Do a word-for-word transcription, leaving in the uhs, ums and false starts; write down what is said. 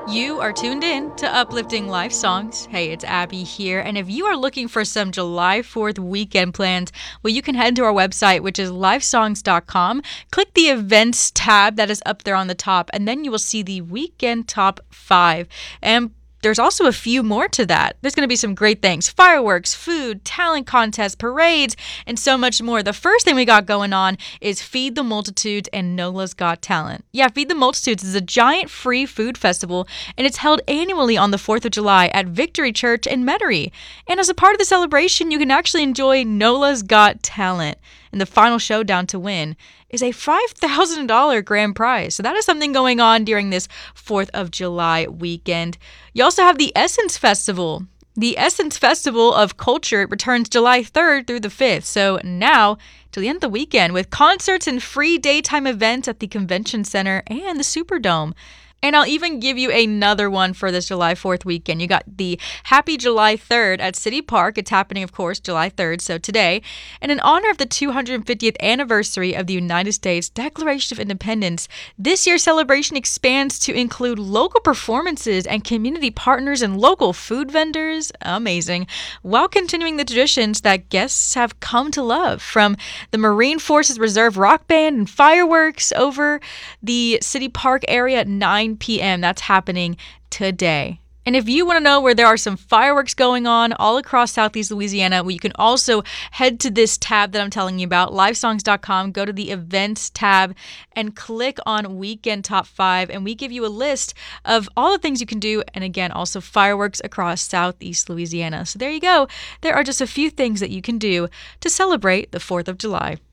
You are tuned in to Uplifting Life Songs. Hey, it's Abby here. And if you are looking for some July fourth weekend plans, well, you can head to our website, which is lifesongs dot com. Click the events tab that is up there on the top, and then you will see the weekend top five. And there's also a few more to that. There's going to be some great things: fireworks, food, talent contests, parades, and so much more. The first thing we got going on is Feed the Multitudes and NOLA's Got Talent. Yeah, Feed the Multitudes is a giant free food festival, and it's held annually on the fourth of July at Victory Church in Metairie. And as a part of the celebration, you can actually enjoy NOLA's Got Talent. And the final showdown to win is a five thousand dollars grand prize. So that is something going on during this fourth of July weekend. You also have the Essence Festival. The Essence Festival of Culture returns July third through the fifth. So now to the end of the weekend with concerts and free daytime events at the Convention Center and the Superdome. And I'll even give you another one for this July fourth weekend. You got the Happy July third at City Park. It's happening, of course, July third, so today. And in honor of the two hundred fiftieth anniversary of the United States Declaration of Independence, this year's celebration expands to include local performances and community partners and local food vendors. Amazing. While continuing the traditions that guests have come to love, from the Marine Forces Reserve Rock Band and fireworks over the City Park area at nine p.m. That's happening today. And if you want to know where there are some fireworks going on all across Southeast Louisiana, well, you can also head to this tab that I'm telling you about, lifesongs dot com. Go to the events tab and click on Weekend Top five, and we give you a list of all the things you can do, and again, also fireworks across Southeast Louisiana. So there you go. There are just a few things that you can do to celebrate the fourth of July.